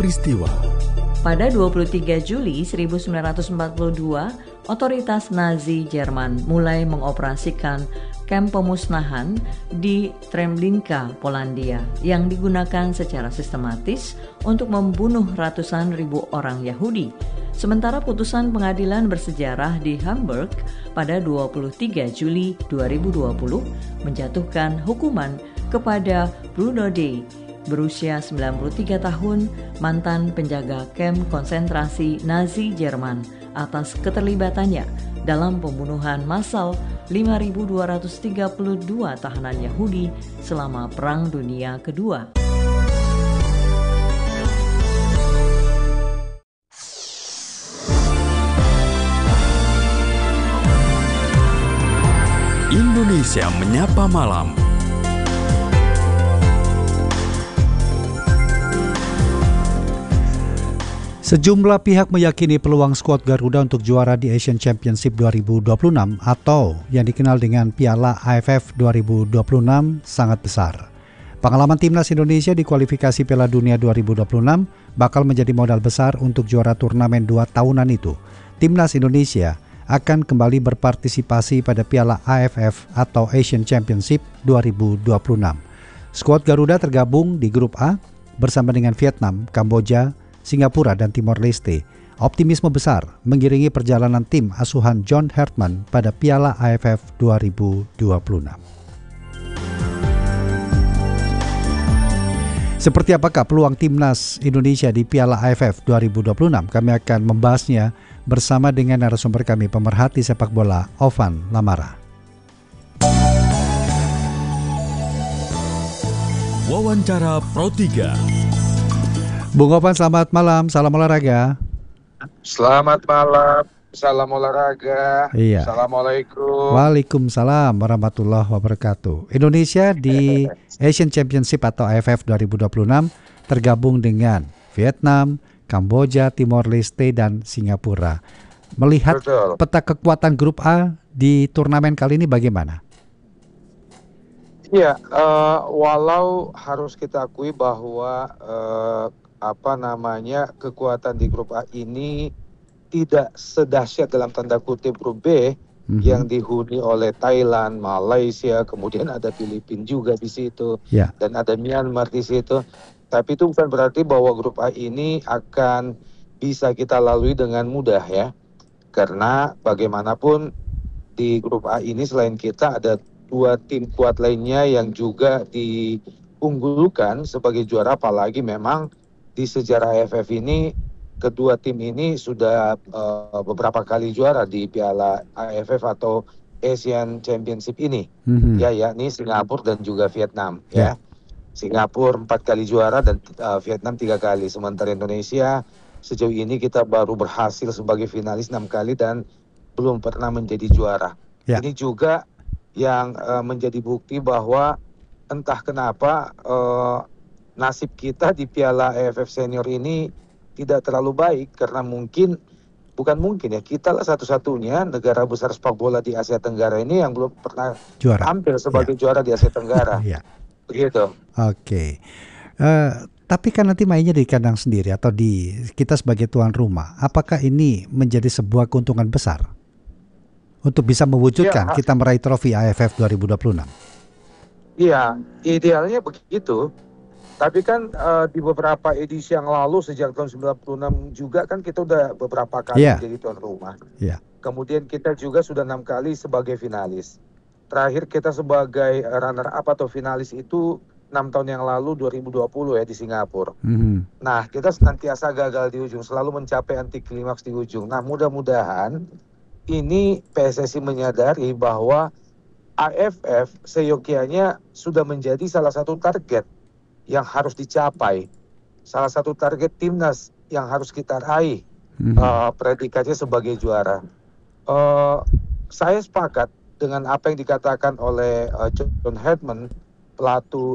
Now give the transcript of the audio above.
peristiwa. Pada 23 Juli 1942, otoritas Nazi Jerman mulai mengoperasikan kamp pemusnahan di Treblinka, Polandia, yang digunakan secara sistematis untuk membunuh ratusan ribu orang Yahudi. Sementara putusan pengadilan bersejarah di Hamburg pada 23 Juli 2020 menjatuhkan hukuman kepada Bruno D., berusia 93 tahun, mantan penjaga kamp konsentrasi Nazi Jerman, atas keterlibatannya dalam pembunuhan massal 5.232 tahanan Yahudi selama Perang Dunia Kedua. Indonesia Menyapa Malam. Sejumlah pihak meyakini peluang skuad Garuda untuk juara di Asian Championship 2026 atau yang dikenal dengan Piala AFF 2026 sangat besar. Pengalaman timnas Indonesia di kualifikasi Piala Dunia 2026 bakal menjadi modal besar untuk juara turnamen 2 tahunan itu. Timnas Indonesia akan kembali berpartisipasi pada Piala AFF atau Asian Championship 2026. Skuad Garuda tergabung di grup A bersama dengan Vietnam, Kamboja, Singapura dan Timor Leste. Optimisme besar mengiringi perjalanan tim asuhan John Hartman pada Piala AFF 2026. Seperti apakah peluang timnas Indonesia di Piala AFF 2026? Kami akan membahasnya bersama dengan narasumber kami, pemerhati sepak bola Ovan Lamara. Wawancara Pro 3. Bung Ovan, selamat malam, salam olahraga. Selamat malam, salam olahraga. Iya. Assalamualaikum. Waalaikumsalam warahmatullahi wabarakatuh. Indonesia di Asian Championship atau AFF 2026 tergabung dengan Vietnam, Kamboja, Timor Leste, dan Singapura. Melihat Betul. Peta kekuatan grup A di turnamen kali ini bagaimana? Iya, walau harus kita akui bahwa kekuatan di grup A ini tidak sedahsyat dalam tanda kutip grup B yang dihuni oleh Thailand, Malaysia, kemudian ada Filipina juga di situ, dan ada Myanmar di situ. Tapi itu bukan berarti bahwa grup A ini akan bisa kita lalui dengan mudah ya, karena bagaimanapun di grup A ini selain kita ada 2 tim kuat lainnya yang juga diunggulkan sebagai juara, apalagi memang di sejarah AFF ini kedua tim ini sudah beberapa kali juara di Piala AFF atau Asian Championship ini, ya, yakni Singapura dan juga Vietnam. Ya, Singapura 4 kali juara dan Vietnam 3 kali. Sementara Indonesia sejauh ini kita baru berhasil sebagai finalis 6 kali dan belum pernah menjadi juara. Ini juga yang menjadi bukti bahwa entah kenapa nasib kita di Piala AFF Senior ini tidak terlalu baik, karena kita lah satu-satunya negara besar sepak bola di Asia Tenggara ini yang belum pernah tampil sebagai juara di Asia Tenggara. Begitu. Oke. Tapi kan nanti mainnya di kandang sendiri atau di kita sebagai tuan rumah. Apakah ini menjadi sebuah keuntungan besar untuk bisa mewujudkan kita meraih trofi AFF 2026? Iya, idealnya begitu. Tapi kan di beberapa edisi yang lalu sejak tahun 96 juga kan kita udah beberapa kali jadi tuan rumah. Kemudian kita juga sudah 6 kali sebagai finalis. Terakhir kita sebagai runner up atau finalis itu 6 tahun yang lalu 2020 ya di Singapura. Nah, kita senantiasa gagal di ujung, selalu mencapai anti klimaks di ujung. Nah, mudah-mudahan ini PSSI menyadari bahwa AFF seyogyanya sudah menjadi salah satu target yang harus dicapai, salah satu target timnas yang harus kita raih, predikatnya sebagai juara. Saya sepakat dengan apa yang dikatakan oleh John Hartman, pelatih